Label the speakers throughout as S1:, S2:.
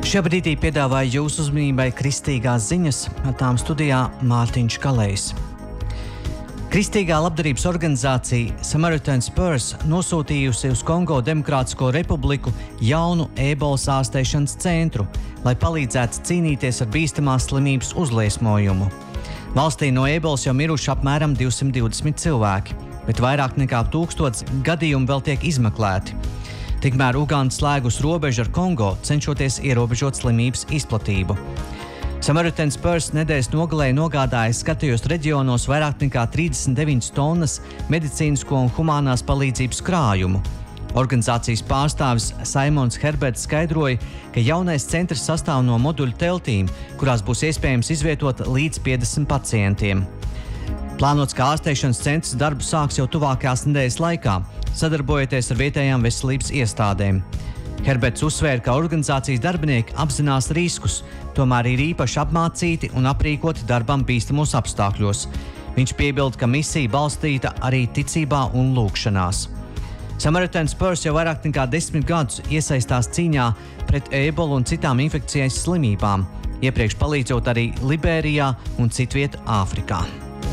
S1: Šajā brīdī piedāvāju jūsu uzmanībai kristīgās ziņas, ar tām studijā Mārtiņš Kalējs. Kristīgā labdarības organizācija Samaritan's Purse nosūtījusi uz Kongo Demokrātisko republiku jaunu ēbolas ārstēšanas centru, lai palīdzētu cīnīties ar bīstamās slimības uzliesmojumu. Valstī no ēbolas jau miruši apmēram 220 cilvēki, bet vairāk nekā 1000 gadījumu vēl tiek izmeklēti. Tikmēr Uganda slēgus robežu ar Kongo, cenšoties ierobežot slimības izplatību. Samaritan's Purse nedēļas nogalē nogādāja skatījos reģionos vairāk nekā 39 tonnas medicīnisko un humānās palīdzības krājumu. Organizācijas pārstāvis Simons Herberts skaidroja, ka jaunais centrs sastāv no moduļu teltīm, kurās būs iespējams izvietot līdz 50 pacientiem. Plānots, ka ārstēšanas centrs darbu sāks jau tuvākajās nedēļas laikā, sadarbojoties ar vietējām veselības iestādēm. Herberts uzsvēra, ka organizācijas darbinieki apzinās riskus, tomēr ir īpaši apmācīti un aprīkoti darbam bīstamos apstākļos. Viņš piebilda, ka misija balstīta arī ticībā un lūgšanās. Samaritan's Purse jau vairāk nekā 10 gadus iesaistās cīņā pret ēbolu un citām infekcijas slimībām, iepriekš palīdzot arī Liberijā un citviet Āfrikā.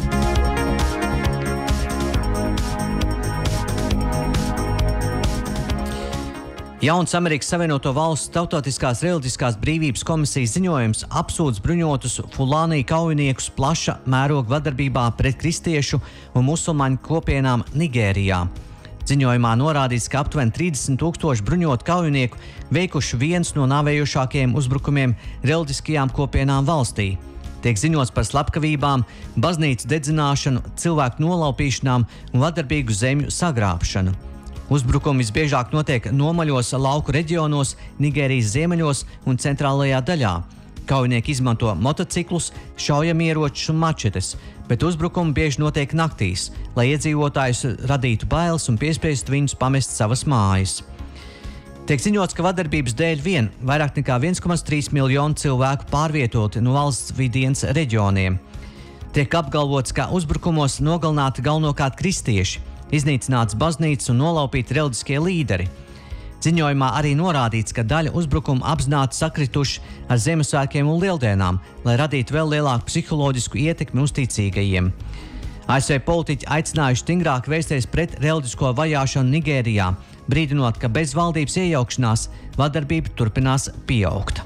S1: Jauns Amerikas Savienoto Valstu Tautiskās reliģiskās brīvības komisijas ziņojums apsūdz bruņotus Fulānī kaujiniekus plaša mēroga vardarbībā pret kristiešu un musulmaņu kopienām Nigērijā. Ziņojumā norādīts, ka aptuveni 30,000 bruņotu kaujinieku veikuši viens no nāvējošākajiem uzbrukumiem reliģiskajām kopienām valstī. Tiek ziņots par slepkavībām, baznīcu dedzināšanu, cilvēku nolaupīšanām un vardarbīgu zemju sagrābšanu. Uzbrukumi visbiežāk notiek nomaļos lauku reģionos, Nigērijas ziemeļos un centrālajā daļā. Kaujinieki izmanto motociklus, šaujamieročus un mačetes, bet uzbrukumi bieži notiek naktīs, lai iedzīvotājus radītu bailes un piespiestu viņus pamest savas mājas. Tiek ziņots, ka vardarbības dēļ vien vairāk nekā 1,3 miljonu cilvēku pārvietoti no valsts vidienas reģioniem. Tiek apgalvots, ka uzbrukumos nogalināti galvenokārt kristieši, iznīcināts baznīcas un nolaupīti reliģiskie līderi. Ziņojumā arī norādīts, ka daļa uzbrukumu apzināti sakrituši ar Ziemassvētkiem un Lieldienām, lai radītu vēl lielāku psiholoģisku ietekmi uz ticīgajiem. ASV politiķi aicinājuši stingrāk vērsties pret reliģisko vajāšanu Nigērijā, brīdinot, ka bez valdības iejaukšanās vardarbība turpinās pieaugt.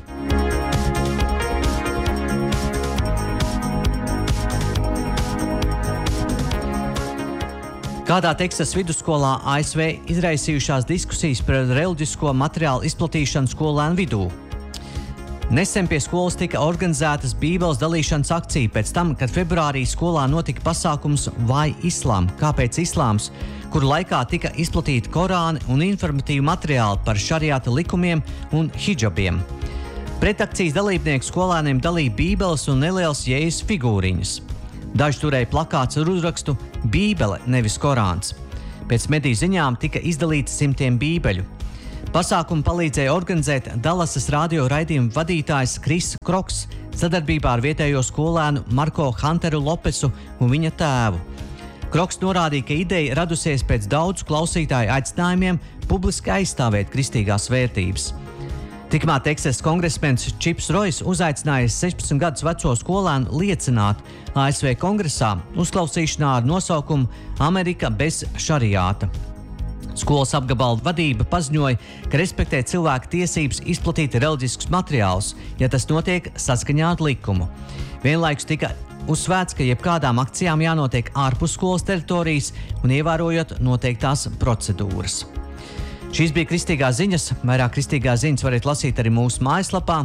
S1: Kādā Teksas vidusskolā ASV izraisījušās diskusijas par reliģisko materiālu izplatīšanu skolēnu vidū. Nesen pie skolas tika organizētas Bībeles dalīšanas akcija pēc tam, kad februārī skolā notika pasākums Vai Islām? Kāpēc islāms?, kur laikā tika izplatīti Korāni un informatīvi materiāli par šariāta likumiem un hidžabiem. Pretakcijas dalībnieku skolēniem dalīja Bībeles un nelielas Jēzus figūriņas. Daži turēja plakāts ar uzrakstu Bībele, nevis Korāns. Pēc mediju ziņām tika izdalīti simtiem bībeļu. Pasākumu palīdzēja organizēt Dallasas radio raidījuma vadītājs Kris Kroks sadarbībā ar vietējo skolēnu Marko Hunteru Lopesu un viņa tēvu. Kroks norādīja, ka ideja radusies pēc daudzu klausītāju aicinājumiem publiski aizstāvēt kristīgās vērtības. Tikmēr Teksas kongresmenis Čips Roijs uzaicināja 16 gadus veco skolēnu liecināt ASV kongresā uzklausīšanā ar nosaukumu Amerika bez šariāta. Skolas apgabala vadība paziņoja, ka respektē cilvēku tiesības izplatīt reliģiskus materiālus, ja tas notiek saskaņā ar likumu. Vienlaikus tika uzsvērts, ka jebkādām akcijām jānotiek ārpus skolas teritorijas un ievērojot noteiktās procedūras. Šīs bija kristīgās ziņas. Vairāk kristīgās ziņas varat lasīt arī mūsu mājaslapā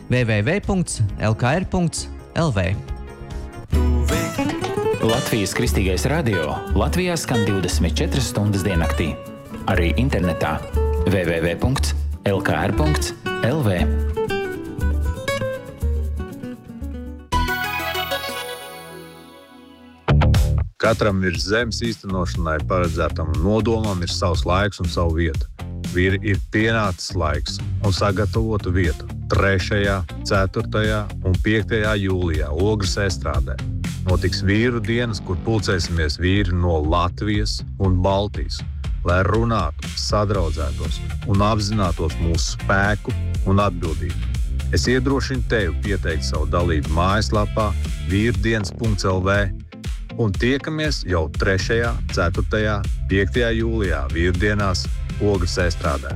S1: www.lkr.lv.
S2: Latvijas Kristīgais radio Latvijā skan 24 stundas diennaktī. Arī internetā www.lkr.lv.
S3: Katram ir zemes īstenošanai paredzētam nodomam ir savs laiks un savu vietu. Ir pienācis laiks un sagatavotu vietu 3., 4. un 5. jūlijā Ogres estrādē. Notiks vīru dienas, kur pulcēsimies vīri no Latvijas un Baltijas, lai runātu, sadraudzētos un apzinātos mūsu spēku un atbildību. Es iedrošinu tevi pieteikt savu dalību mājaslapā virdienas.lv un tiekamies jau 3., 4., 5. jūlijā Virdienās Ogres ēstrādē.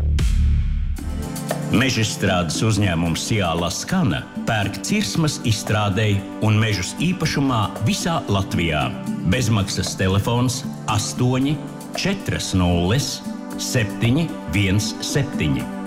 S4: Mežstrādes uzņēmums Ciāla Skana pērk cirsmas izstrādei un mežus īpašumā visā Latvijā. Bezmaksas telefons 8 40 717.